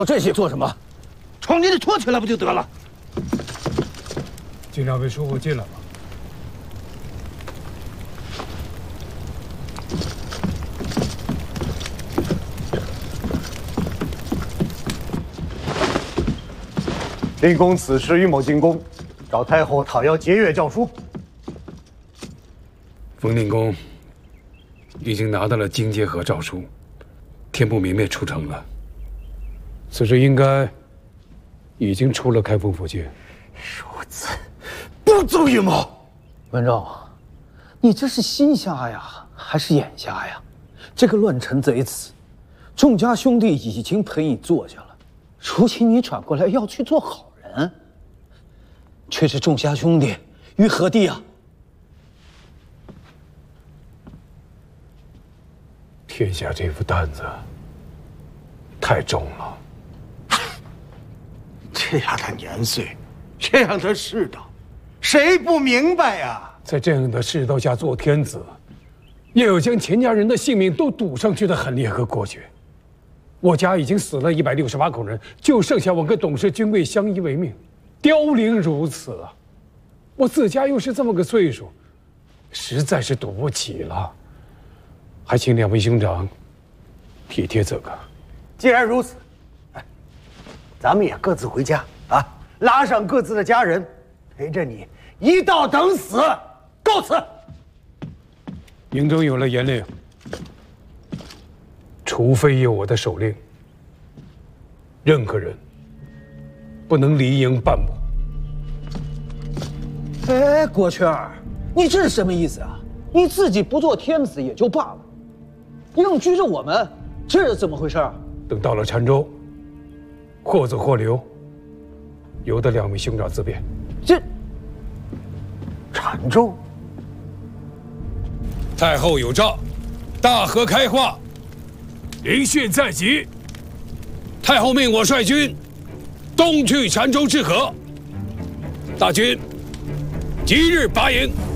这些做什么？闯进去拖起来不就得了？ 请两位叔父进来吧。 令公此时与某进宫，找太后讨要节钺诏书。 冯定公已经拿到了荆节和诏书，天不明灭出城了。此时应该已经出了开封府界。 如此，不足与谋。 文仲，你这是心瞎呀，还是眼瞎呀？这个乱臣贼子，众家兄弟已经陪你坐下了，如今你转过来要去做好人，却是众家兄弟于何地啊？ 天下这副担子太重了。 这样的年岁，这样的世道，谁不明白呀？ 在这样的世道下做天子，也有将全家人的性命都赌上去的狠烈和果决。我家已经死了168口人，就剩下我跟董氏君贵相依为命，凋零如此啊！我自家又是这么个岁数，实在是赌不起了。还请两位兄长体贴这个。 既然如此，咱们也各自回家啊，拉上各自的家人，陪着你一道等死。告辞。 营中有了严令，除非有我的手令，任何人不能离营半步。 哎，国圈儿，你这是什么意思啊？你自己不做天子也就罢了，硬拘着我们，这是怎么回事啊？ 等到了澶州，或走或留，由得两位兄长自便。 这澶州， 太后有诏，大河开化，临汛在即。太后命我率军东去澶州治河，大军即日拔营。